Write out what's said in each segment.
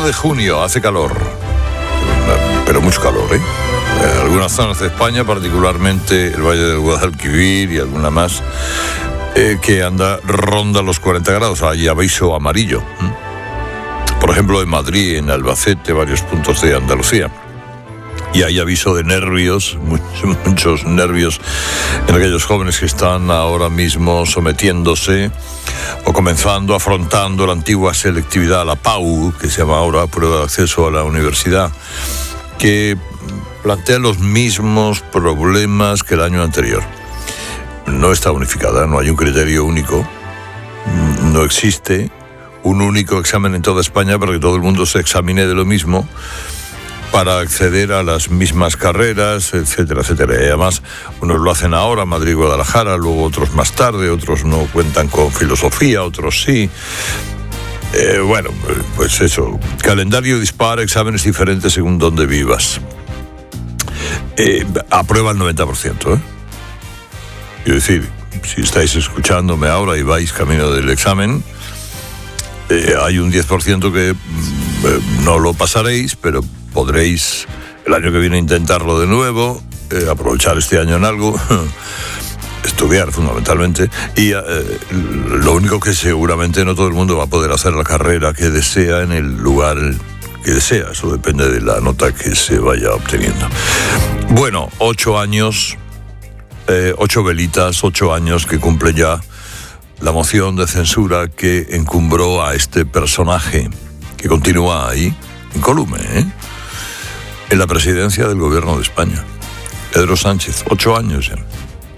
de junio, hace calor, pero mucho calor, ¿eh? En algunas zonas de España, particularmente el Valle del Guadalquivir y alguna más, que ronda los 40 grados, hay aviso amarillo. Por ejemplo, en Madrid, en Albacete, varios puntos de Andalucía. Y hay aviso de nervios, muchos nervios en aquellos jóvenes que están ahora mismo sometiéndose o comenzando, afrontando la antigua selectividad, la PAU, que se llama ahora Prueba de Acceso a la Universidad, que plantea los mismos problemas que el año anterior. No está unificada, no hay un criterio único, no existe un único examen en toda España para que todo el mundo se examine de lo mismo, para acceder a las mismas carreras, etcétera, etcétera. Y además, unos lo hacen ahora, Madrid y Guadalajara, luego otros más tarde, otros no cuentan con filosofía, otros sí. Bueno, pues eso, calendario dispar, exámenes diferentes según donde vivas. Aprueba el 90%, ¿eh? Quiero decir, si estáis escuchándome ahora y vais camino del examen, hay un 10% que no lo pasaréis, pero podréis el año que viene intentarlo de nuevo, aprovechar este año en algo, estudiar fundamentalmente, y lo único que seguramente no todo el mundo va a poder hacer la carrera que desea en el lugar que desea, eso depende de la nota que se vaya obteniendo. Bueno, 8 años, 8 velitas, 8 años que cumple ya la moción de censura que encumbró a este personaje que continúa ahí, incólume, en la presidencia del gobierno de España, Pedro Sánchez, 8 años ya.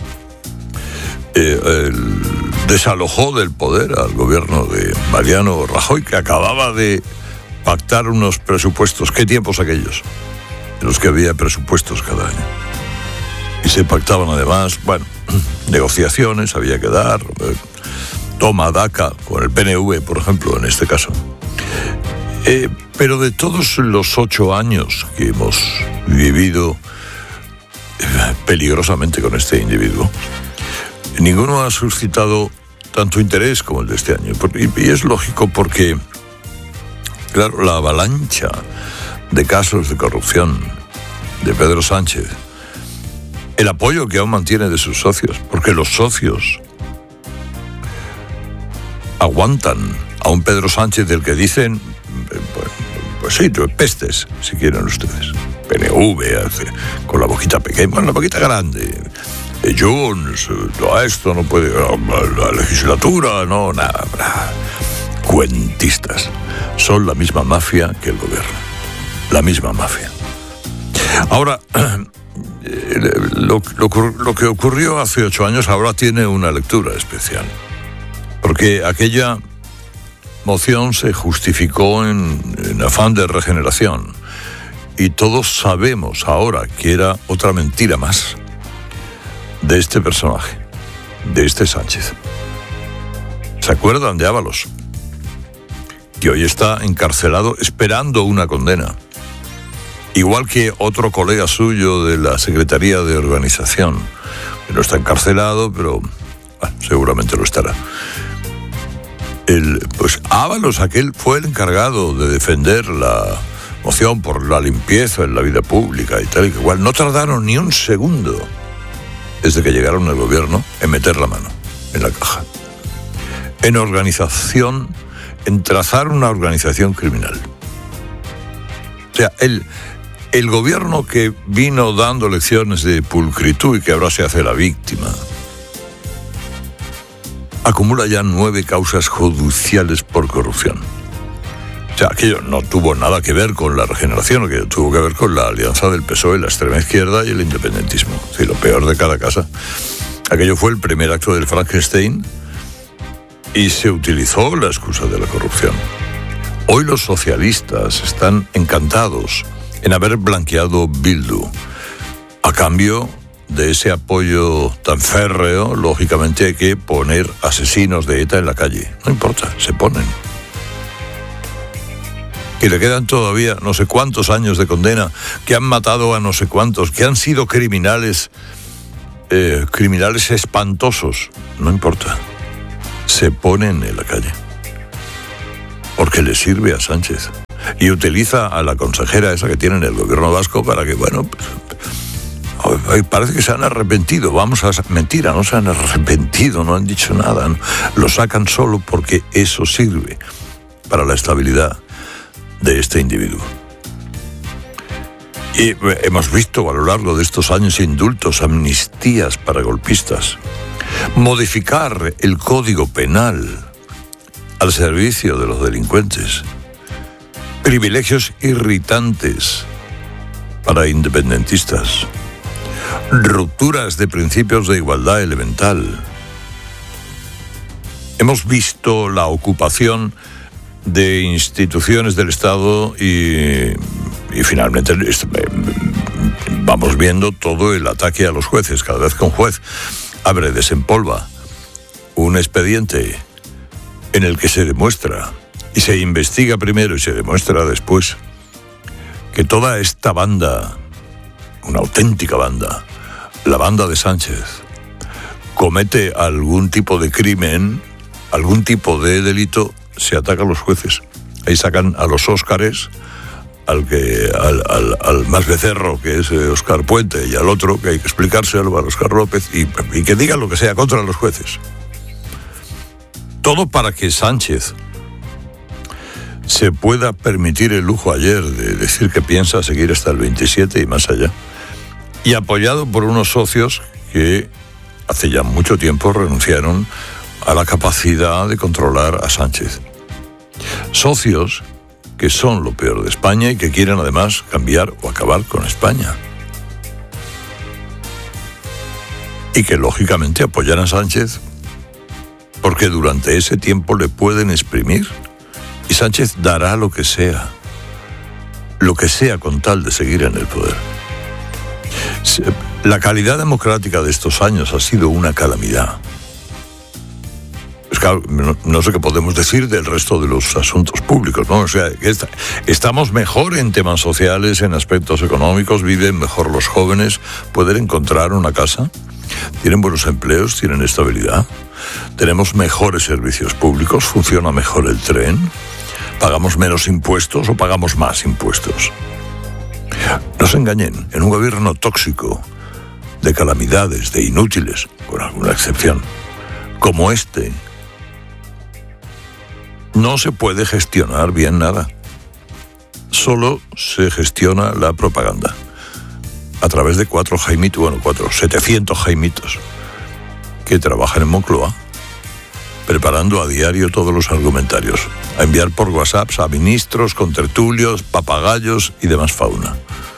Desalojó del poder al gobierno de Mariano Rajoy, que acababa de pactar unos presupuestos. ¿Qué tiempos aquellos? En los que había presupuestos cada año. Y se pactaban además, bueno, negociaciones, había que dar, toma daca, con el PNV, por ejemplo, en este caso. Pero de todos los 8 años que hemos vivido peligrosamente con este individuo, ninguno ha suscitado tanto interés como el de este año. Y es lógico porque, claro, la avalancha de casos de corrupción de Pedro Sánchez, el apoyo que aún mantiene de sus socios, porque los socios aguantan a un Pedro Sánchez del que dicen, pues sí, pestes, si quieren ustedes. PNV, con la boquita pequeña, bueno, la boquita grande. Junts, esto no puede, la legislatura, no, nada. Cuentistas. Son la misma mafia que el gobierno. La misma mafia. Ahora, lo que ocurrió hace 8 años ahora tiene una lectura especial. Porque aquella moción se justificó en afán de regeneración. Y todos sabemos ahora que era otra mentira más de este personaje, de este Sánchez. ¿Se acuerdan de Ábalos? Que hoy está encarcelado esperando una condena. Igual que otro colega suyo de la Secretaría de Organización, que no está encarcelado, pero seguramente lo estará. Pues Ábalos, aquel, fue el encargado de defender la moción por la limpieza en la vida pública y tal y que igual. No tardaron ni un segundo desde que llegaron al gobierno en meter la mano en la caja. En trazar una organización criminal. O sea, el gobierno que vino dando lecciones de pulcritud y que ahora se hace la víctima, acumula ya 9 causas judiciales por corrupción. O sea, aquello no tuvo nada que ver con la regeneración, aquello tuvo que ver con la alianza del PSOE, la extrema izquierda y el independentismo. Sí, lo peor de cada casa. Aquello fue el primer acto del Frankenstein y se utilizó la excusa de la corrupción. Hoy los socialistas están encantados en haber blanqueado Bildu. A cambio de ese apoyo tan férreo, lógicamente hay que poner asesinos de ETA en la calle. No importa, se ponen. Y le quedan todavía no sé cuántos años de condena, que han matado a no sé cuántos, que han sido criminales espantosos. No importa. Se ponen en la calle. Porque le sirve a Sánchez. Y utiliza a la consejera esa que tiene en el gobierno vasco para que, bueno, pues, parece que se han arrepentido. Mentira, no se han arrepentido, no han dicho nada. ¿No? Lo sacan solo porque eso sirve para la estabilidad de este individuo. Y hemos visto a lo largo de estos años indultos, amnistías para golpistas, modificar el Código Penal al servicio de los delincuentes, privilegios irritantes para independentistas, rupturas de principios de igualdad elemental. Hemos visto la ocupación de instituciones del Estado y finalmente vamos viendo todo el ataque a los jueces. Cada vez que un juez desempolva un expediente en el que se demuestra, y se investiga primero y se demuestra después, que toda esta banda, una auténtica banda, la banda de Sánchez, comete algún tipo de crimen, algún tipo de delito, se ataca a los jueces. Ahí sacan a los Óscares, al más becerro, que es Óscar Puente, y al otro, que hay que explicárselo, a Óscar López, y que digan lo que sea contra los jueces. Todo para que Sánchez se pueda permitir el lujo ayer de decir que piensa seguir hasta el 27 y más allá. Y apoyado por unos socios que hace ya mucho tiempo renunciaron a la capacidad de controlar a Sánchez. Socios que son lo peor de España y que quieren además cambiar o acabar con España. Y que lógicamente apoyarán a Sánchez porque durante ese tiempo le pueden exprimir y Sánchez dará lo que sea con tal de seguir en el poder. La calidad democrática de estos años ha sido una calamidad. Claro, no sé qué podemos decir del resto de los asuntos públicos, ¿no? O sea, estamos mejor en temas sociales, en aspectos económicos, viven mejor los jóvenes, pueden encontrar una casa, tienen buenos empleos, tienen estabilidad, tenemos mejores servicios públicos, funciona mejor el tren, pagamos menos impuestos o pagamos más impuestos. No se engañen, en un gobierno tóxico, de calamidades, de inútiles, con alguna excepción, como este, no se puede gestionar bien nada. Solo se gestiona la propaganda. A través de 700 Jaimitos, que trabajan en Moncloa, preparando a diario todos los argumentarios, a enviar por WhatsApp a ministros, contertulios, papagayos y demás fauna.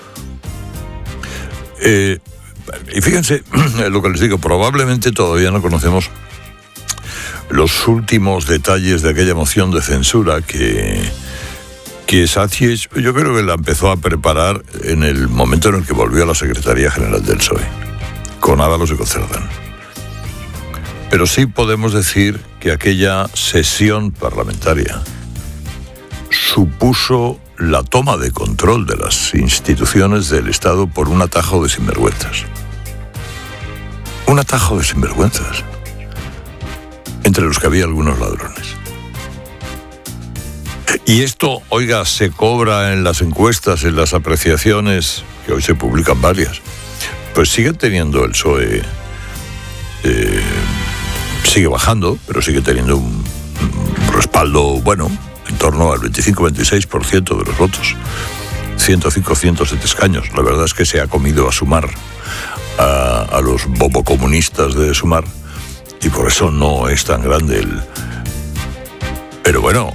Y fíjense lo que les digo, probablemente todavía no conocemos los últimos detalles de aquella moción de censura que Sánchez, yo creo que la empezó a preparar en el momento en el que volvió a la Secretaría General del PSOE, con Ábalos y con Cerdán. Pero sí podemos decir que aquella sesión parlamentaria supuso la toma de control de las instituciones del Estado por un atajo de sinvergüenzas. Un atajo de sinvergüenzas, entre los que había algunos ladrones. Y esto, oiga, se cobra en las encuestas, en las apreciaciones, que hoy se publican varias, pues sigue teniendo el PSOE, sigue bajando, pero sigue teniendo un respaldo bueno, en torno al 25-26% de los votos, 105, 107 escaños. La verdad es que se ha comido a Sumar, a los bobocomunistas de Sumar, y por eso no es tan grande el... Pero bueno,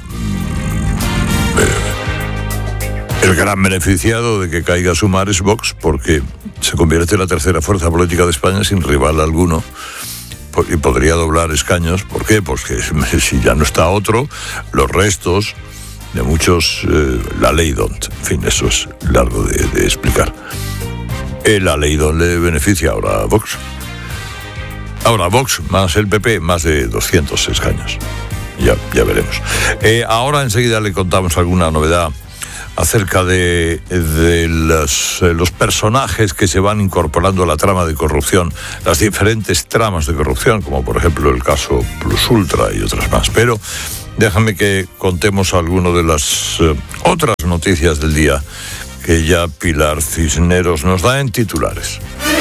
el gran beneficiado de que caiga Sumar es Vox, porque se convierte en la tercera fuerza política de España sin rival alguno, y podría doblar escaños. ¿Por qué? Porque si ya no está otro, los restos de muchos, la ley D'Hondt, en fin, eso es largo de explicar. La ley D'Hondt le beneficia ahora a Vox. Ahora Vox más el PP, más de 200 escaños. Ya veremos. Ahora enseguida le contamos alguna novedad acerca de los personajes que se van incorporando a la trama de corrupción, las diferentes tramas de corrupción, como por ejemplo el caso Plus Ultra y otras más. Pero déjame que contemos algunas de las otras noticias del día que ya Pilar Cisneros nos da en titulares.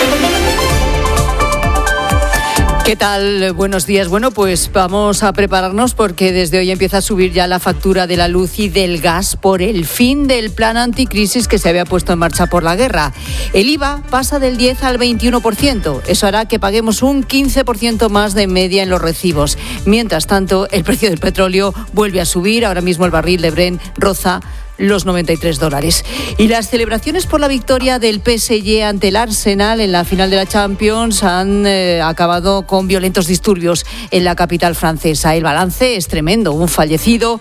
¿Qué tal? Buenos días. Bueno, pues vamos a prepararnos porque desde hoy empieza a subir ya la factura de la luz y del gas por el fin del plan anticrisis que se había puesto en marcha por la guerra. El IVA pasa del 10 al 21%. Eso hará que paguemos un 15% más de media en los recibos. Mientras tanto, el precio del petróleo vuelve a subir. Ahora mismo el barril de Brent roza los $93. Y las celebraciones por la victoria del PSG ante el Arsenal en la final de la Champions han acabado con violentos disturbios en la capital francesa. El balance es tremendo: un fallecido,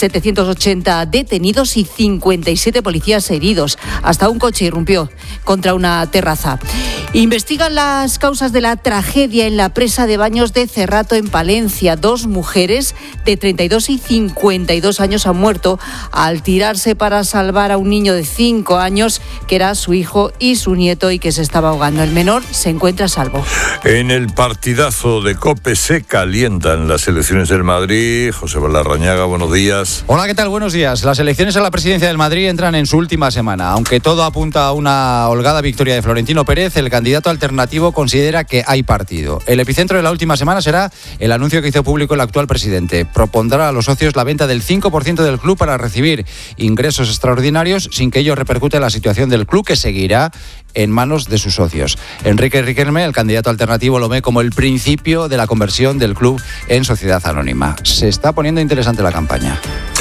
780 detenidos y 57 policías heridos. Hasta un coche irrumpió contra una terraza. Investigan las causas de la tragedia en la presa de baños de Cerrato, en Palencia. 2 mujeres de 32 y 52 años han muerto al tirarse para salvar a un niño de 5 años que era su hijo y su nieto y que se estaba ahogando. El menor se encuentra a salvo. En el partidazo de COPE se calientan las elecciones del Madrid. José Larrañaga, buenos días. Hola, ¿qué tal? Buenos días. Las elecciones a la presidencia del Madrid entran en su última semana. Aunque todo apunta a una holgada victoria de Florentino Pérez, el candidato alternativo considera que hay partido. El epicentro de la última semana será el anuncio que hizo público el actual presidente. Propondrá a los socios la venta del 5% del club para recibir ingresos extraordinarios sin que ello repercute en la situación del club, que seguirá en manos de sus socios. Enrique Riquelme, el candidato alternativo, lo ve como el principio de la conversión del club en sociedad anónima. Se está poniendo interesante la campaña.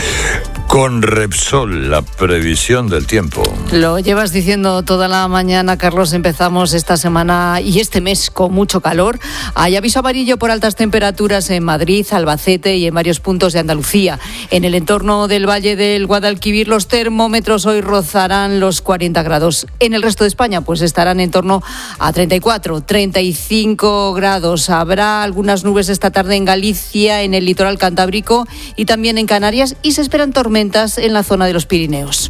Con Repsol, la previsión del tiempo. Lo llevas diciendo toda la mañana, Carlos. Empezamos esta semana y este mes con mucho calor. Hay aviso amarillo por altas temperaturas en Madrid, Albacete y en varios puntos de Andalucía. En el entorno del Valle del Guadalquivir, los termómetros hoy rozarán los 40 grados. En el resto de España, pues estarán en torno a 34, 35 grados. Habrá algunas nubes esta tarde en Galicia, en el litoral cantábrico y también en Canarias, y se esperan tormentas en la zona de los Pirineos.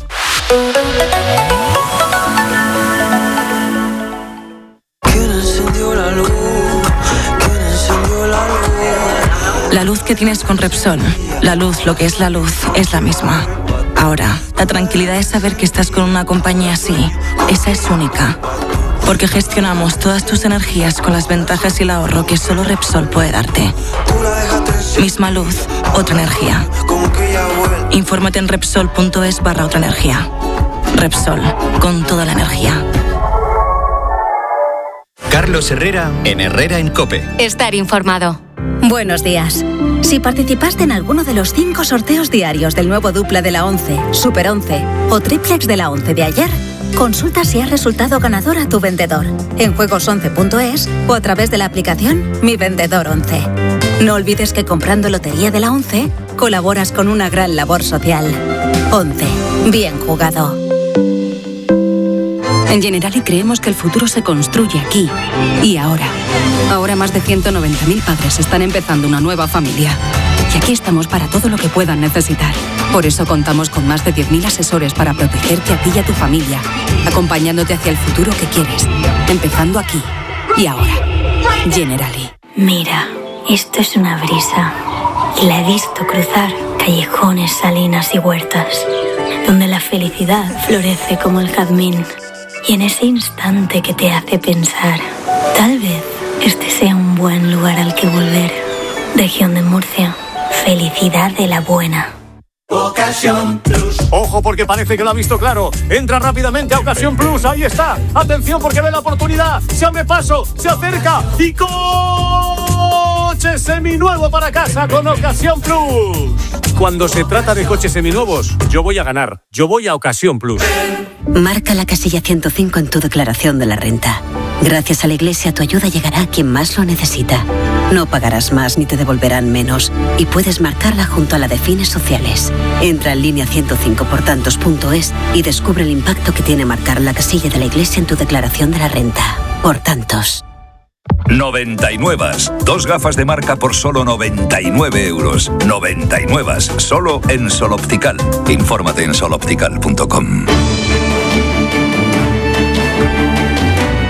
La luz que tienes con Repsol, la luz, lo que es la luz, es la misma. Ahora, la tranquilidad es saber que estás con una compañía así. Esa es única. Porque gestionamos todas tus energías con las ventajas y el ahorro que solo Repsol puede darte. Misma luz, otra energía. Infórmate en Repsol.es/otra energía. Repsol, con toda la energía. Carlos Herrera, en Herrera en COPE. Estar informado. Buenos días. Si participaste en alguno de los 5 sorteos diarios del nuevo dupla de la 11, Super 11 o triplex de la 11 de ayer, consulta si has resultado ganador a tu vendedor en juegos11.es o a través de la aplicación Mi Vendedor 11. No olvides que comprando Lotería de la 11 colaboras con una gran labor social. 11. Bien jugado. En Generali creemos que el futuro se construye aquí y ahora. Ahora más de 190.000 padres están empezando una nueva familia. Y aquí estamos para todo lo que puedan necesitar. Por eso contamos con más de 10.000 asesores para protegerte a ti y a tu familia, acompañándote hacia el futuro que quieres, empezando aquí y ahora. Generali. Mira, esto es una brisa. Y la he visto cruzar callejones, salinas y huertas, donde la felicidad florece como el jazmín. Y en ese instante que te hace pensar, tal vez este sea un buen lugar al que volver. Región de Murcia, felicidad de la buena. Ocasión Plus. Ojo, porque parece que lo ha visto claro. Entra rápidamente a Ocasión Plus. Ahí está. Atención, porque ve la oportunidad. Se abre paso, se acerca y coche seminuevo para casa con Ocasión Plus. Cuando se trata de coches seminuevos, yo voy a ganar. Yo voy a Ocasión Plus. Marca la casilla 105 en tu declaración de la renta. Gracias a la Iglesia, tu ayuda llegará a quien más lo necesita. No pagarás más ni te devolverán menos. Y puedes marcarla junto a la de fines sociales. Entra en línea 105portantos.es y descubre el impacto que tiene marcar la casilla de la Iglesia en tu declaración de la renta. Por tantos. 99. 2 gafas de marca por solo 99 euros. 99. Solo en Sol Optical. Infórmate en soloptical.com.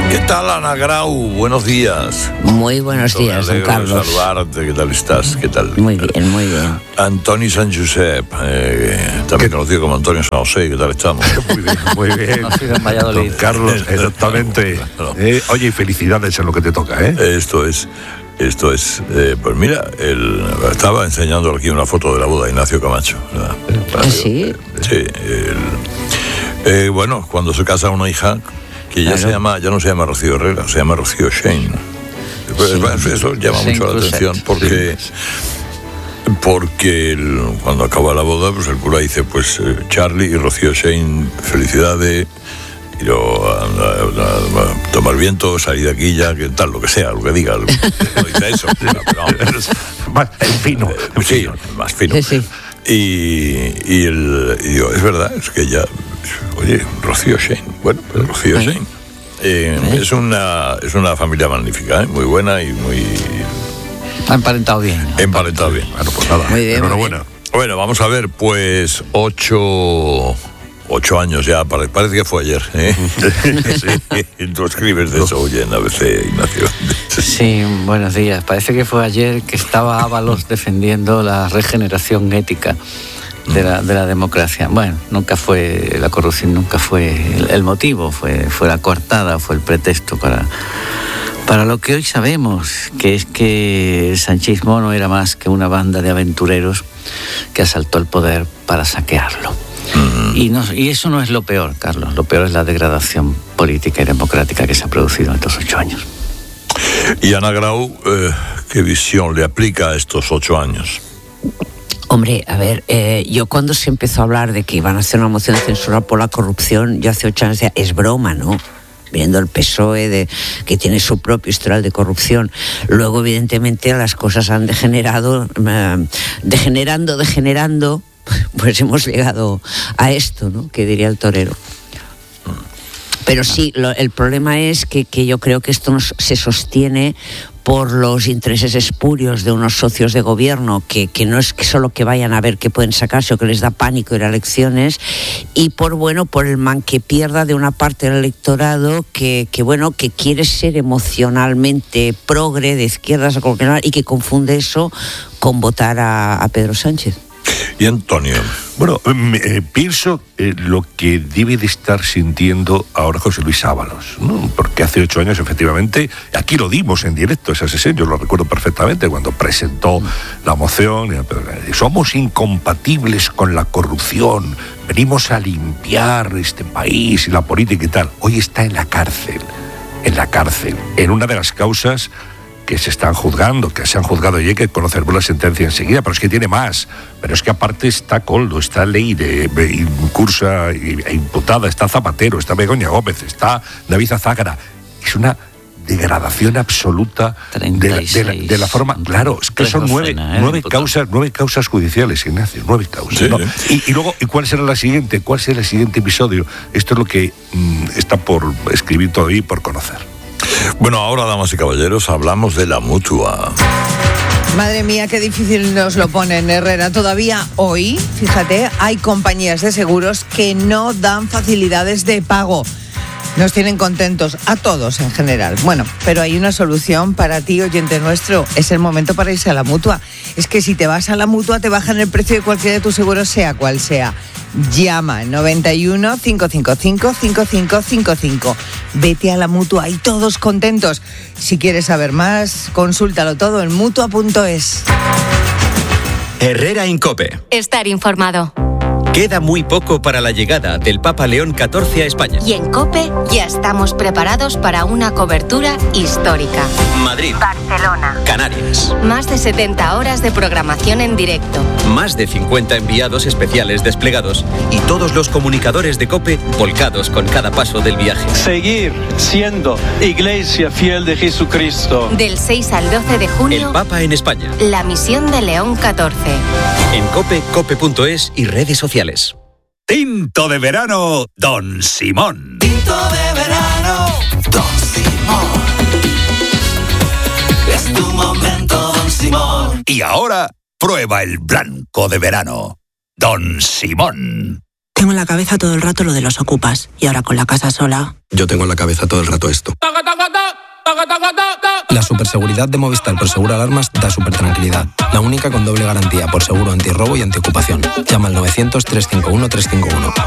¿Qué tal, Ana Grau? Buenos días. Muy buenos días, don Carlos. Saludarte, ¿qué tal estás? ¿Qué tal? Muy bien, muy bien. Antoni San Josep, también conocido como Antonio San José, ¿qué tal estamos? Muy bien, muy bien. Nacido en Valladolid. Don Carlos, exactamente. Oye, y felicidades en lo que te toca, ¿eh? Esto es, pues mira, estaba enseñando aquí una foto de la boda de Ignacio Camacho. ¿Sí? Sí. Bueno, cuando se casa una hija, que ya no se llama Rocío Herrera, se llama Rocío Shane. Eso llama mucho la atención porque cuando acaba la boda, pues el cura dice, pues Charlie y Rocío Shane, felicidades, y a tomar viento, salir de aquí ya, que tal, lo que sea, lo que diga, no dice eso. Más fino. Sí, más fino. Sí. Y digo, es verdad, es que ya, oye, Rocío Shane, bueno, pues Rocío Shane. Es una familia magnífica, muy buena y muy... Ha emparentado bien. Emparentado bien. Bueno, pues nada, muy bien, enhorabuena. Bueno, vamos a ver, pues 8 años ya, parece que fue ayer, ¿eh? Sí, tú escribes de eso, oye, en ABC, Ignacio. Sí, buenos días. Parece que fue ayer que estaba Ábalos defendiendo la regeneración ética de la democracia. Bueno, la corrupción nunca fue el motivo, fue la coartada, fue el pretexto para lo que hoy sabemos, que es que el sanchismo no era más que una banda de aventureros que asaltó el poder para saquearlo. Y eso no es lo peor, Carlos. Lo peor es la degradación política y democrática que se ha producido en estos 8 años. Y Ana Grau, ¿qué visión le aplica a estos 8 años? Hombre, a ver, yo cuando se empezó a hablar de que iban a hacer una moción de censura por la corrupción, yo hace 8 años decía, es broma, ¿no? Viendo el PSOE que tiene su propio historial de corrupción. Luego, evidentemente, las cosas han degenerando, pues hemos llegado a esto, ¿no? Que diría el torero. Pero sí, el problema es que yo creo que esto se sostiene por los intereses espurios de unos socios de gobierno que no es que solo que vayan a ver qué pueden sacarse o que les da pánico ir a elecciones, y por el man que pierda de una parte del electorado que quiere ser emocionalmente progre, de izquierdas y que confunde eso con votar a Pedro Sánchez. Y Antonio. Bueno, pienso lo que debe de estar sintiendo ahora José Luis Ábalos, ¿no? Porque hace 8 años, efectivamente, aquí lo dimos en directo, esa sesión, yo lo recuerdo perfectamente, cuando presentó la moción, somos incompatibles con la corrupción, venimos a limpiar este país y la política y tal. Hoy está en la cárcel, en una de las causas que se están juzgando, que se han juzgado y hay que conocer la sentencia enseguida, pero es que tiene más. Pero es que aparte está Coldo, está Leire, incursa e imputada, está Zapatero, está Begoña Gómez, está David Azágara. Es una degradación absoluta de la forma. Claro, es que son 9 causas judiciales, Ignacio, 9 causas. Sí, ¿no? Y luego, ¿y cuál será la siguiente? ¿Cuál será el siguiente episodio? Esto es lo que está por escribir todavía y por conocer. Bueno, ahora, damas y caballeros, hablamos de la Mutua. Madre mía, qué difícil nos lo ponen, Herrera. Todavía hoy, fíjate, hay compañías de seguros que no dan facilidades de pago. Nos tienen contentos a todos en general. Bueno, pero hay una solución para ti, oyente nuestro. Es el momento para irse a la Mutua. Es que si te vas a la Mutua te bajan el precio de cualquiera de tus seguros, sea cual sea. Llama 91 555 5555. Vete a la Mutua y todos contentos. Si quieres saber más, consúltalo todo en mutua.es. Herrera en COPE. Estar informado. Queda muy poco para la llegada del Papa León XIV a España. Y en COPE ya estamos preparados para una cobertura histórica. Madrid, Barcelona, Canarias. Más de 70 horas de programación en directo. Más de 50 enviados especiales desplegados y todos los comunicadores de COPE volcados con cada paso del viaje. Seguir siendo Iglesia fiel de Jesucristo. Del 6 al 12 de junio. El Papa en España. La misión de León XIV. En COPE, cope.es y redes sociales. Tinto de verano, Don Simón. Tinto de verano, Don Simón. Es tu momento, Don Simón. Y ahora, prueba el blanco de verano, Don Simón. Tengo en la cabeza todo el rato lo de los ocupas. Y ahora con la casa sola... Yo tengo en la cabeza todo el rato esto. La superseguridad de Movistar por Seguro Alarmas da super tranquilidad. La única con doble garantía por seguro antirrobo y antiocupación. Llama al 900 351 351.